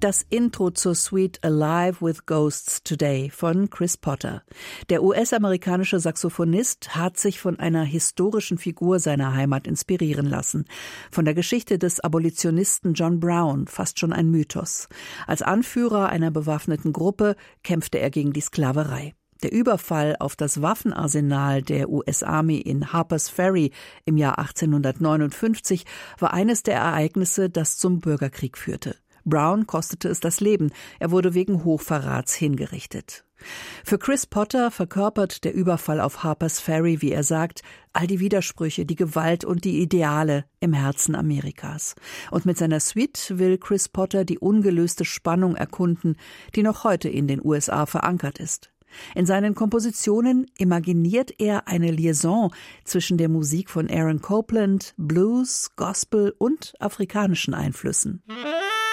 Das Intro zur Suite Alive with Ghosts Today von Chris Potter. Der US-amerikanische Saxophonist hat sich von einer historischen Figur seiner Heimat inspirieren lassen. Von der Geschichte des Abolitionisten John Brown, fast schon ein Mythos. Als Anführer einer bewaffneten Gruppe kämpfte er gegen die Sklaverei. Der Überfall auf das Waffenarsenal der US Army in Harpers Ferry im Jahr 1859 war eines der Ereignisse, das zum Bürgerkrieg führte. Brown kostete es das Leben. Er wurde wegen Hochverrats hingerichtet. Für Chris Potter verkörpert der Überfall auf Harpers Ferry, wie er sagt, all die Widersprüche, die Gewalt und die Ideale im Herzen Amerikas. Und mit seiner Suite will Chris Potter die ungelöste Spannung erkunden, die noch heute in den USA verankert ist. In seinen Kompositionen imaginiert er eine Liaison zwischen der Musik von Aaron Copland, Blues, Gospel und afrikanischen Einflüssen.